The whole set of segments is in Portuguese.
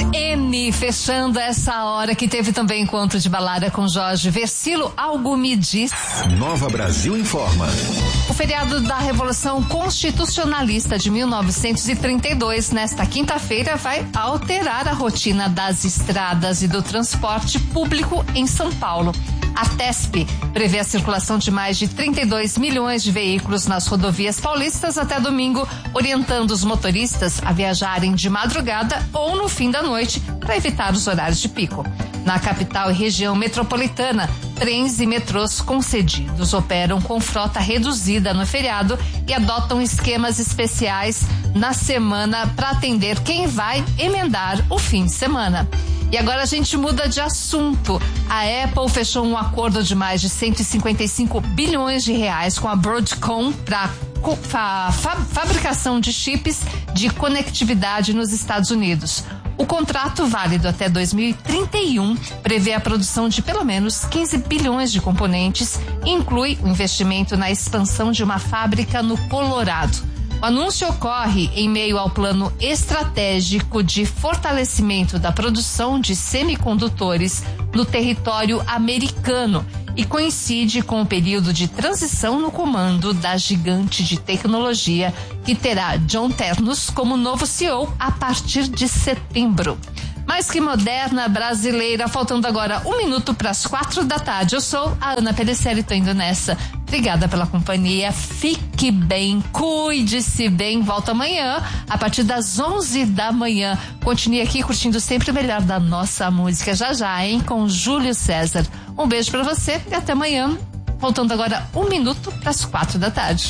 N, fechando essa hora que teve também encontro de balada com Jorge Versilo. Algo me diz. Nova Brasil informa. O feriado da Revolução Constitucionalista de 1932, nesta quinta-feira, vai alterar a rotina das estradas e do transporte público em São Paulo. A TESP prevê a circulação de mais de 32 milhões de veículos nas rodovias paulistas até domingo, orientando os motoristas a viajarem de madrugada ou no fim da noite para evitar os horários de pico. Na capital e região metropolitana, trens e metrôs concedidos operam com frota reduzida no feriado e adotam esquemas especiais na semana para atender quem vai emendar o fim de semana. E agora a gente muda de assunto. A Apple fechou um acordo de mais de 155 bilhões de reais com a Broadcom para fabricação de chips de conectividade nos Estados Unidos. O contrato, válido até 2031, prevê a produção de pelo menos 15 bilhões de componentes e inclui o investimento na expansão de uma fábrica no Colorado. O anúncio ocorre em meio ao plano estratégico de fortalecimento da produção de semicondutores no território americano e coincide com o período de transição no comando da gigante de tecnologia, que terá John Ternus como novo CEO a partir de setembro. Mais que moderna brasileira, faltando agora 1 minuto para as 4 da tarde. Eu sou a Ana Pellicer, tô indo nessa. Obrigada pela companhia, fique bem, cuide-se bem, volta amanhã a partir das 11 da manhã. Continue aqui curtindo sempre o melhor da nossa música, já, hein, com Júlio César. Um beijo pra você e até amanhã, voltando agora 1 minuto para as 4 da tarde.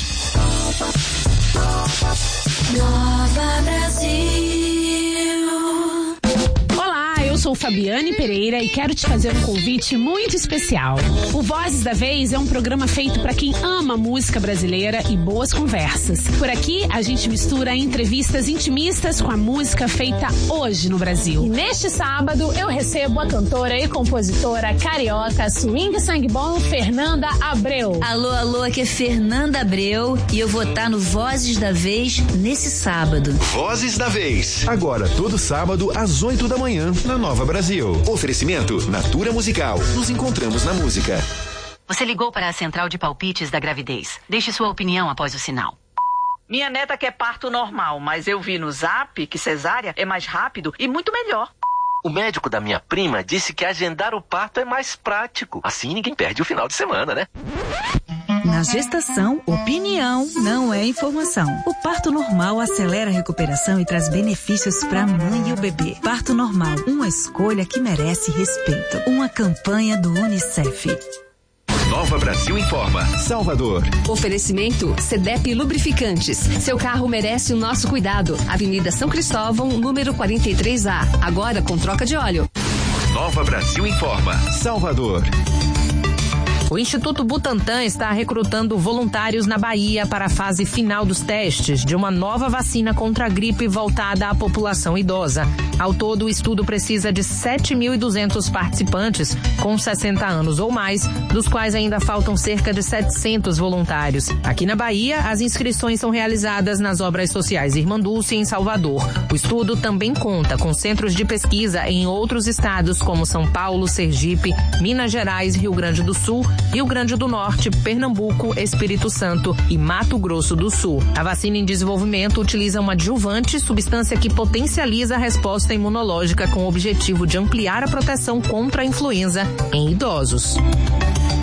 Nova Brasil. Eu sou Fabiane Pereira e quero te fazer um convite muito especial. O Vozes da Vez é um programa feito para quem ama música brasileira e boas conversas. Por aqui, a gente mistura entrevistas intimistas com a música feita hoje no Brasil. E neste sábado, eu recebo a cantora e compositora carioca swing sangue bom, Fernanda Abreu. Alô, aqui é Fernanda Abreu e eu vou estar no Vozes da Vez nesse sábado. Vozes da Vez. Agora, todo sábado, às 8 da manhã, na Nova Brasil. Oferecimento Natura Musical. Nos encontramos na música. Você ligou para a central de palpites da gravidez. Deixe sua opinião após o sinal. Minha neta quer parto normal, mas eu vi no Zap que cesárea é mais rápido e muito melhor. O médico da minha prima disse que agendar o parto é mais prático. Assim ninguém perde o final de semana, né? Na gestação, opinião não é informação. O parto normal acelera a recuperação e traz benefícios para a mãe e o bebê. Parto normal, uma escolha que merece respeito. Uma campanha do UNICEF. Nova Brasil informa. Salvador. Oferecimento CDEP Lubrificantes. Seu carro merece o nosso cuidado. Avenida São Cristóvão, número 43A. Agora com troca de óleo. Nova Brasil informa. Salvador. O Instituto Butantan está recrutando voluntários na Bahia para a fase final dos testes de uma nova vacina contra a gripe voltada à população idosa. Ao todo, o estudo precisa de 7.200 participantes com 60 anos ou mais, dos quais ainda faltam cerca de 700 voluntários. Aqui na Bahia, as inscrições são realizadas nas obras sociais Irmã Dulce, em Salvador. O estudo também conta com centros de pesquisa em outros estados como São Paulo, Sergipe, Minas Gerais, Rio Grande do Sul, Rio Grande do Norte, Pernambuco, Espírito Santo e Mato Grosso do Sul. A vacina em desenvolvimento utiliza uma adjuvante, substância que potencializa a resposta imunológica com o objetivo de ampliar a proteção contra a influenza em idosos.